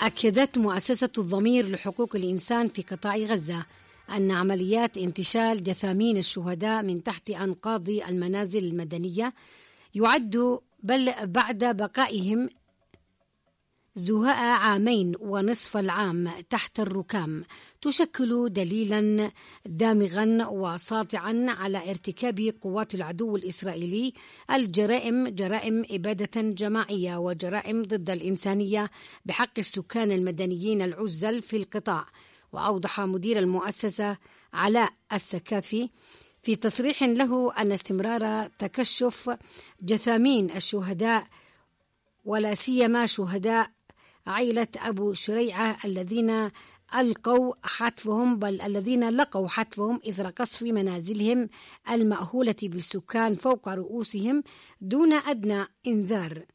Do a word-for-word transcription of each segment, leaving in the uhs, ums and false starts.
أكدت مؤسسة الضمير لحقوق الإنسان في قطاع غزة أن عمليات انتشال جثامين الشهداء من تحت أنقاض المنازل المدنية يعد بل بعد بقائهم زهاء عامين ونصف العام تحت الركام تشكل دليلا دامغا وساطعا على ارتكاب قوات العدو الإسرائيلي الجرائم جرائم إبادة جماعية وجرائم ضد الإنسانية بحق السكان المدنيين العزل في القطاع. وأوضح مدير المؤسسة علاء السكافي في تصريح له أن استمرار تكشف جثامين الشهداء ولا سيما شهداء عائلة أبو شريعة الذين ألقوا حتفهم بل الذين لقوا حتفهم إثر قصف منازلهم المأهولة بالسكان فوق رؤوسهم دون أدنى إنذار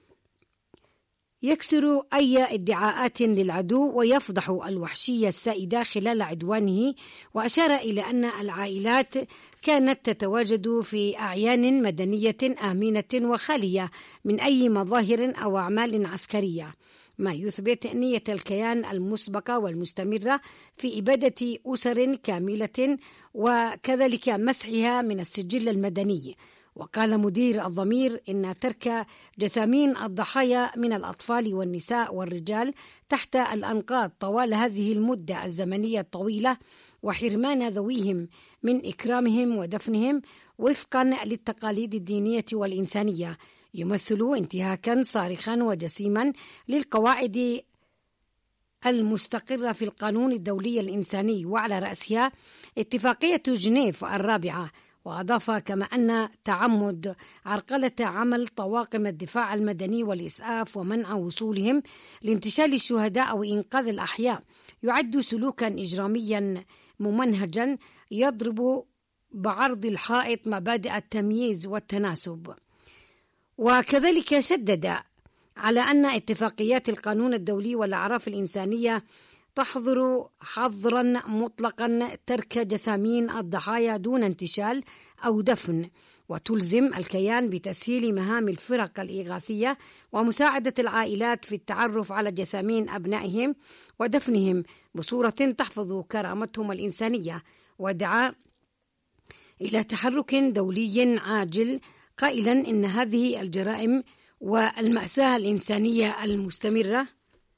يكسر أي ادعاءات للعدو ويفضح الوحشية السائدة خلال عدوانه. وأشار إلى أن العائلات كانت تتواجد في أعيان مدنية آمنة وخالية من أي مظاهر أو أعمال عسكرية، ما يثبت نية الكيان المسبقة والمستمرة في إبادة أسر كاملة وكذلك مسحها من السجل المدني. وقال مدير الضمير إن ترك جثامين الضحايا من الأطفال والنساء والرجال تحت الأنقاض طوال هذه المدة الزمنية الطويلة وحرمان ذويهم من إكرامهم ودفنهم وفقا للتقاليد الدينية والإنسانية يمثل انتهاكا صارخا وجسيما للقواعد المستقرة في القانون الدولي الإنساني وعلى رأسها اتفاقية جنيف الرابعة. وأضاف كما أن تعمد عرقلة عمل طواقم الدفاع المدني والإسعاف ومنع وصولهم لانتشال الشهداء أو إنقاذ الأحياء يعد سلوكا إجراميا ممنهجا يضرب بعرض الحائط مبادئ التمييز والتناسب. وكذلك شدد على أن اتفاقيات القانون الدولي والأعراف الإنسانية تحظر حظرا مطلقا ترك جثامين الضحايا دون انتشال أو دفن، وتلزم الكيان بتسهيل مهام الفرق الإغاثية ومساعدة العائلات في التعرف على جثامين أبنائهم ودفنهم بصورة تحفظ كرامتهم الإنسانية. ودعا إلى تحرك دولي عاجل قائلا إن هذه الجرائم والمأساة الإنسانية المستمرة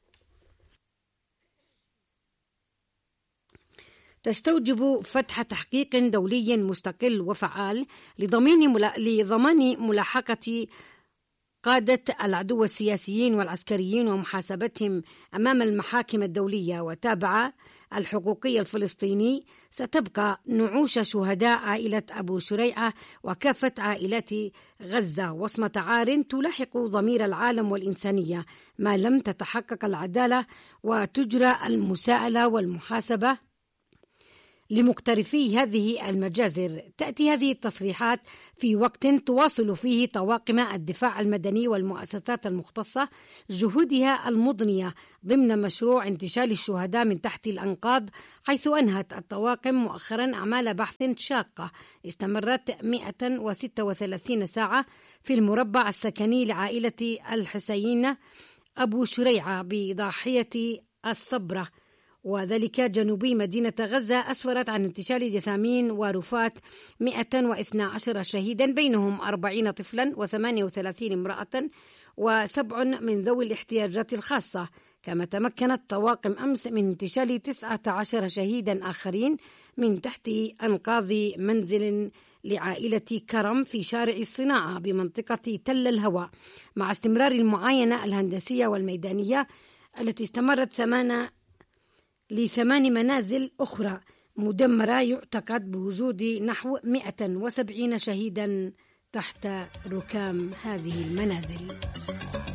تستوجب فتح تحقيق دولي مستقل وفعال لضمان لضمان ملاحقة قادة العدو السياسيين والعسكريين ومحاسبتهم أمام المحاكم الدولية. وتابع الحقوقي الفلسطيني ستبقى نعوش شهداء عائلة أبو شريعة وكافة عائلات غزة وصمة عار تلاحق ضمير العالم والإنسانية ما لم تتحقق العدالة وتجرى المساءلة والمحاسبة لمقترفي هذه المجازر. تأتي هذه التصريحات في وقت تواصل فيه طواقم الدفاع المدني والمؤسسات المختصة جهودها المضنية ضمن مشروع انتشال الشهداء من تحت الأنقاض، حيث أنهت الطواقم مؤخرا أعمال بحث شاقة استمرت مئة وستة وثلاثين ساعة في المربع السكني لعائلة الحسين أبو شريعة بضاحية الصبرة وذلك جنوبي مدينة غزة، أسفرت عن انتشال جثامين ورفات مئة واثني عشر شهيدا بينهم أربعين طفلا وثمانية وثلاثين امرأة وسبع من ذوي الاحتياجات الخاصة. كما تمكنت طواقم أمس من انتشال تسعة عشر شهيدا آخرين من تحت أنقاض منزل لعائلة كرم في شارع الصناعة بمنطقة تل الهوى، مع استمرار المعاينة الهندسية والميدانية التي استمرت ثمان لثمان منازل أخرى مدمرة يعتقد بوجود نحو مئة وسبعين شهيدا تحت ركام هذه المنازل.